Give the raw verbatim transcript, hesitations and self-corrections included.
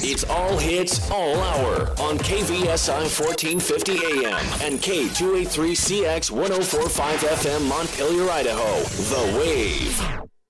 It's all hits, all hour on K V S I fourteen fifty A M and K two eighty-three C X ten forty-five F M Montpelier, Idaho. The Wave.